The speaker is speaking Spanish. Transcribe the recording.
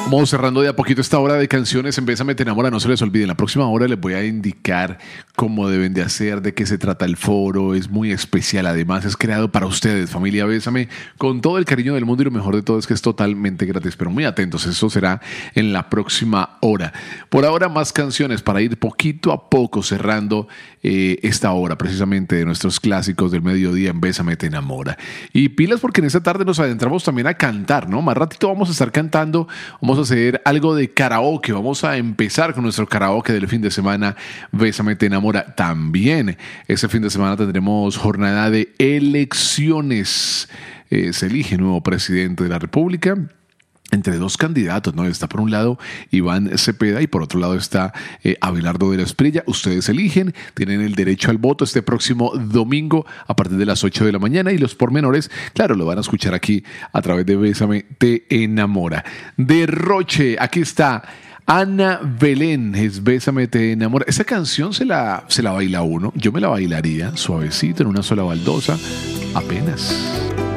Vamos cerrando de a poquito esta hora de canciones en Bésame Te Enamora. No se les olviden, la próxima hora les voy a indicar cómo deben de hacer, de qué se trata el foro. Es muy especial, además es creado para ustedes, familia Bésame, con todo el cariño del mundo, y lo mejor de todo es que es totalmente gratis. Pero muy atentos, eso será en la próxima hora. Por ahora, más canciones para ir poquito a poco cerrando esta hora precisamente de nuestros clásicos del mediodía en Bésame Te Enamora. Y pilas, porque en esta tarde nos adentramos también a cantar, ¿no? Más ratito vamos a estar cantando, vamos a hacer algo de karaoke. Vamos a empezar con nuestro karaoke del fin de semana Bésame Te Enamora. También ese fin de semana tendremos jornada de elecciones. Se elige nuevo presidente de la República entre dos candidatos, ¿no? Está por un lado Iván Cepeda y por otro lado está Abelardo de la Espriella. Ustedes eligen, tienen el derecho al voto este próximo domingo a partir de las 8 de la mañana, y los pormenores, claro, lo van a escuchar aquí a través de Bésame Te Enamora. Derroche, aquí está Ana Belén, es Bésame Te Enamora. Esa canción se la baila uno, yo me la bailaría suavecito en una sola baldosa, apenas.